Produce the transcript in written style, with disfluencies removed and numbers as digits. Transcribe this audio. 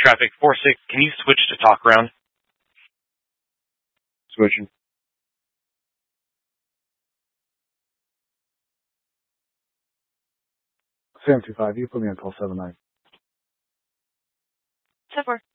Traffic 4-6, can you switch to talk round? Switching. 725, you put me on call 79. 7-4.